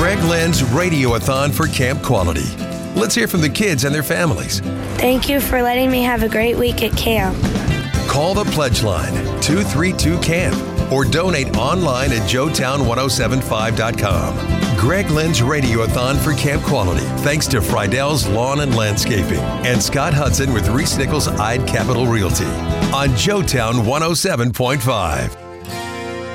Greg Lynn's Radiothon for Camp Quality. Let's hear from the kids and their families. Thank you for letting me have a great week at camp. Call the pledge line 232-CAMP or donate online at joetown1075.com. Greg Lynn's Radiothon for Camp Quality, thanks to Friedell's Lawn and Landscaping and Scott Hudson with Reese Nichols Ide Capital Realty on Joetown 107.5.